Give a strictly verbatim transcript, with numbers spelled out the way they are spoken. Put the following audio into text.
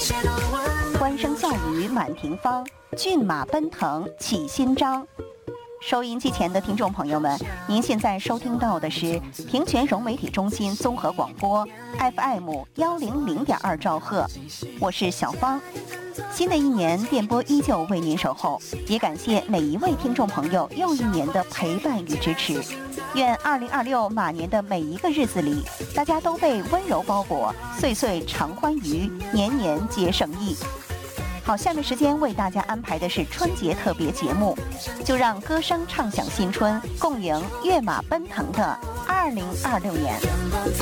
欢声笑语满庭芳，骏马奔腾起新章。收音机前的听众朋友们，您现在收听到的是平泉融媒体中心综合广播 F M 幺零零点二兆赫，我是小芳。新的一年，电波依旧为您守候，也感谢每一位听众朋友又一年的陪伴与支持。愿二零二六马年的每一个日子里，大家都被温柔包裹，岁岁常欢愉，年年皆胜意。好，下面时间为大家安排的是春节特别节目，就让歌声唱响新春，共迎跃马奔腾的二零二六年。